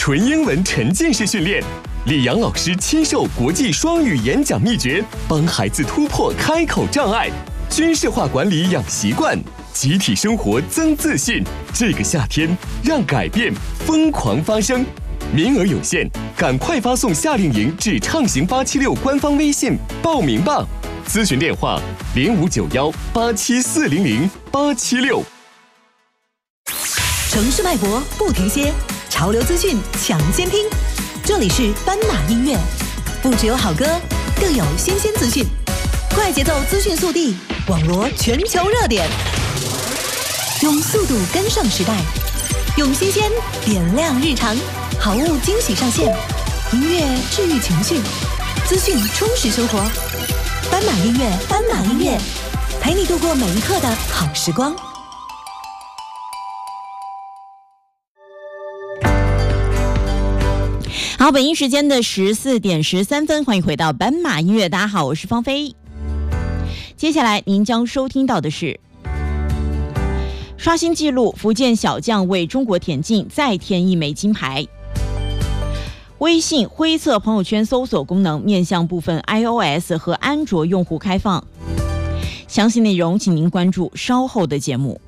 纯英文沉浸式训练。李阳老师亲授国际双语演讲秘诀，帮孩子突破开口障碍。军事化管理养习惯，集体生活增自信。这个夏天，让改变疯狂发生。名额有限，赶快发送夏令营至畅行876官方微信报名吧。咨询电话059187400876。 城市脉搏不停歇，潮流资讯抢先听。这里是斑马音乐，不只有好歌，更有新鲜资讯，快节奏资讯速递，网罗全球热点，用速度跟上时代，用新鲜点亮日常，好物惊喜上线，音乐治愈情绪，资讯充实生活。斑马音乐，斑马音乐，陪你度过每一刻的好时光。 好，北京时间的14点13分，欢迎回到斑马音乐。大家好，我是芳菲。接下来您将收听到的是刷新纪录，福建小将为中国田径再添1枚金牌。微信灰色朋友圈搜索功能面向部分 iOS 和安卓用户开放。详细内容请您关注稍后的节目。